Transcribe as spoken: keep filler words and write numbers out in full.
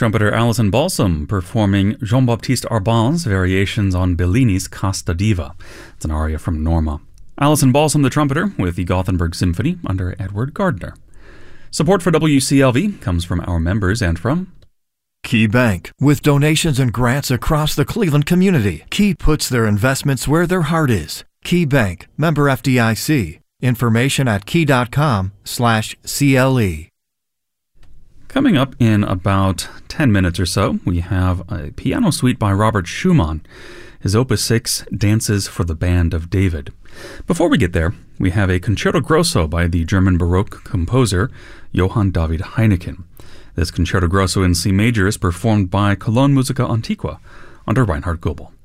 Trumpeter Alison Balsam performing Jean-Baptiste Arban's variations on Bellini's Casta Diva. It's an aria from Norma. Alison Balsam, the trumpeter, with the Gothenburg Symphony under Edward Gardner. Support for W C L V comes from our members and from Key Bank. With donations and grants across the Cleveland community, Key puts their investments where their heart is. Key Bank, member F D I C. Information at key.com slash CLE. Coming up in about ten minutes or so, we have a piano suite by Robert Schumann, his Opus six, Dances for the Band of David. Before we get there, we have a Concerto Grosso by the German Baroque composer Johann David Heineken. This Concerto Grosso in C major is performed by Cologne Musica Antiqua under Reinhard Goebel.